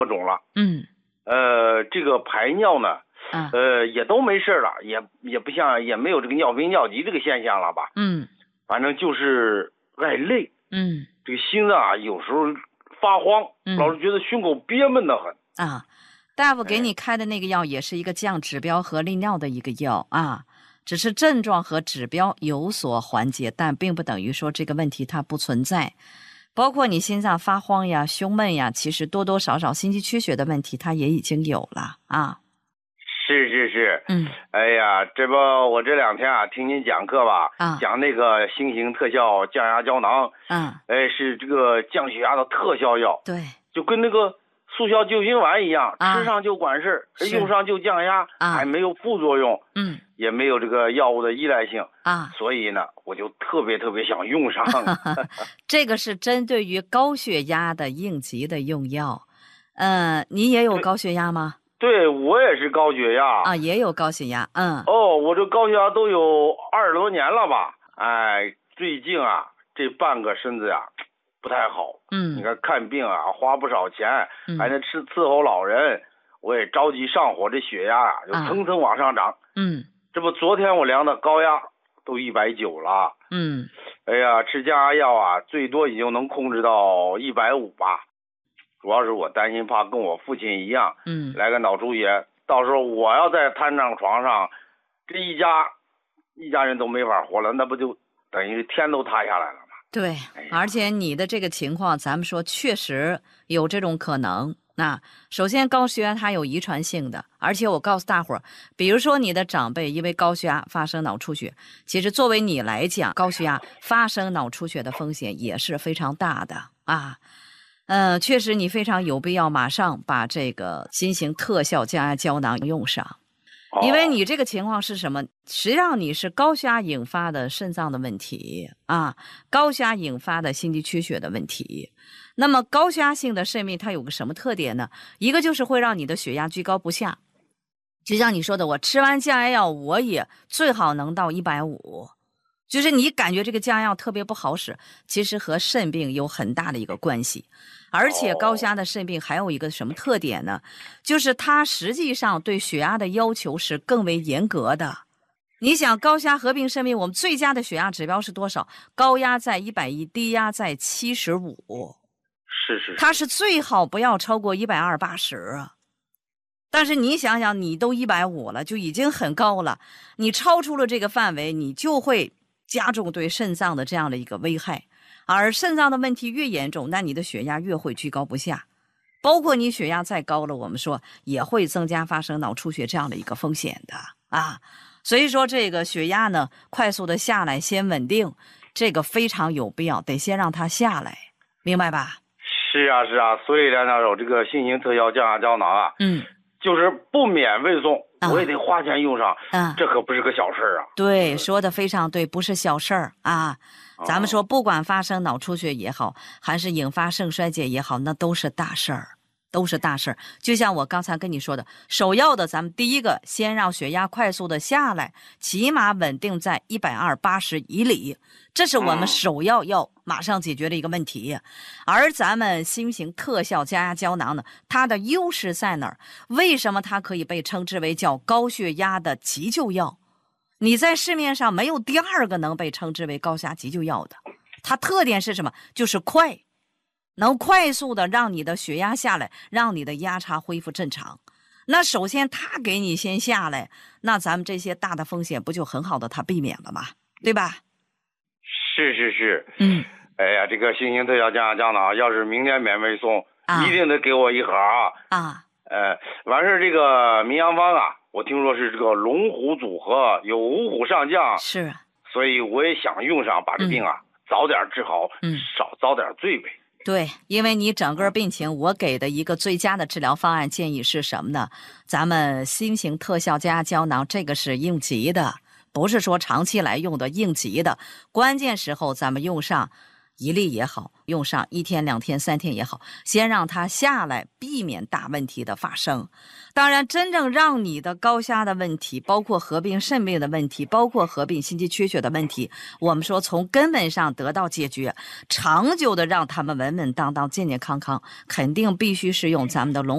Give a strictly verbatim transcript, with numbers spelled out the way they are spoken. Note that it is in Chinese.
种了。 嗯， 呃，这个排尿呢， 啊， 呃，也都没事了，也也不像也没有这个尿频尿急这个现象了吧？ 嗯反正就是爱累， 嗯这个心脏啊有时候发慌， 嗯老是觉得胸口憋闷的很。 啊，大夫给哎你开的那个药也是一个降指标和利尿的一个药啊，只是症状和指标有所缓解，但并不等于说这个问题它不存在。包括你心脏发慌呀、胸闷呀，其实多多少少心肌缺血的问题它也已经有了啊。 是是是， 嗯哎呀，这不我这两天啊听您讲课吧， 啊讲那个新型特效降压胶囊， 嗯， 哎，是这个降血压的特效药， 对就跟那个速效救心丸一样， 啊吃上就管事， 是用上就降压， 啊还没有副作用， 嗯也没有这个药物的依赖性， 啊， 所以呢，我就特别特别想用上。 这个是针对于高血压的应急的用药。呃，你也有高血压吗？ 对，我也是高血压啊，也有高血压。嗯哦，我这高血压都有二十多年了吧？哎，最近啊，这半个身子呀、不太好。你嗯看看病啊，花不少钱， 嗯还得吃伺候老人，我也着急上火，这血压啊就啊蹭蹭往上涨。 嗯这不，昨天我量的高压都一百九了。 嗯哎呀，吃降压药啊，最多也就能控制到一百五吧。主要是我担心怕跟我父亲一样嗯， 来个脑出血，到时候我要再瘫上床上，这一家一家人都没法活了，那不就等于天都塌下来了吗？ 对，而且你的这个情况，咱们说确实有这种可能。那首先，高血压它有遗传性的，而且我告诉大伙儿，比如说你的长辈因为高血压发生脑出血，其实作为你来讲，高血压发生脑出血的风险也是非常大的啊。呃，确实你非常有必要马上把这个新型特效降压胶囊用上。因为你这个情况是什么？实际上你是高血压引发的肾脏的问题啊，高血压引发的心肌缺血的问题。那么高血压性的肾病它有个什么特点呢？一个就是会让你的血压居高不下，就像你说的，我吃完降压药我也最好能到一百五，就是你感觉这个降压药特别不好使，其实和肾病有很大的一个关系。而且高血压的肾病还有一个什么特点呢？就是它实际上对血压的要求是更为严格的。你想高血压合并肾病，我们最佳的血压指标是多少？高压在一百一，低压在七十五。 是是是， 它是最好不要超过一百二八十。但是你想想，你都一百五了，就已经很高了。你超出了这个范围，你就会加重对肾脏的这样的一个危害。而肾脏的问题越严重，那你的血压越会居高不下。包括你血压再高了，我们说也会增加发生脑出血这样的一个风险的啊。所以说这个血压呢，快速的下来，先稳定，这个非常有必要，得先让它下来，明白吧？ 是啊是啊，所以梁教授，这个新型特效降压胶囊啊， 嗯， 就是不免费送， 啊我也得花钱用上， 啊， 这可不是个小事儿啊。 对，说的非常对，不是小事儿啊。咱们说，不管发生脑出血也好，还是引发肾衰竭也好，那都是大事儿，都是大事儿。就像我刚才跟你说的，首要的，咱们第一个先让血压快速的下来，起码稳定在一百二八十以里，这是我们首要要马上解决的一个问题。而咱们新型特效降压胶囊呢，它的优势在哪儿？为什么它可以被称之为叫高血压的急救药？你在市面上没有第二个能被称之为高血压急救药的。它特点是什么？就是快，能快速的让你的血压下来，让你的压差恢复正常。那首先它给你先下来，那咱们这些大的风险不就很好的它避免了吗？对吧？ 是是是， 嗯， 哎呀，这个新型特效降压胶囊，要是明天免费送， 啊一定得给我一盒啊。 啊， 呃，完事儿这个民阳方啊，我听说是这个龙虎组合，有五虎上将， 是， 所以我也想用上，把这病啊、嗯、早点治好， 嗯， 少遭点罪呗。 对，因为你整个病情，我给的一个最佳的治疗方案建议是什么呢？咱们新型特效降压胶囊，这个是应急的，不是说长期来用的，应急的。关键时候咱们用上一粒也好，用上一天、两天、三天也好，先让它下来，避免大问题的发生。当然，真正让你的高血压的问题，包括合并肾病的问题，包括合并心肌缺血的问题，我们说从根本上得到解决，长久的让他们稳稳当当、健健康康，肯定必须是用咱们的龙